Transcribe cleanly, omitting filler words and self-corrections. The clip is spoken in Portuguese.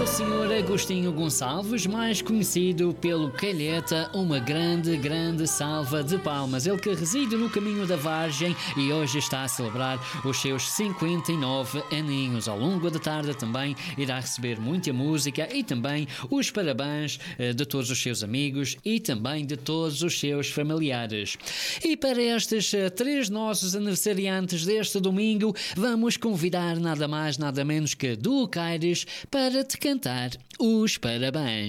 ao Sr. Agostinho Gonçalves, mais conhecido pelo Calheta, uma grande salva de palmas. Ele que reside no Caminho da Vargem e hoje está a celebrar os seus 59 aninhos. Ao longo da tarde também irá receber muita música e também os parabéns de todos os seus amigos e também de todos os seus familiares. E para estes 3 nossos aniversariantes deste domingo, vamos convidar nada mais, nada menos que Duque Aires para te cantar os parabéns.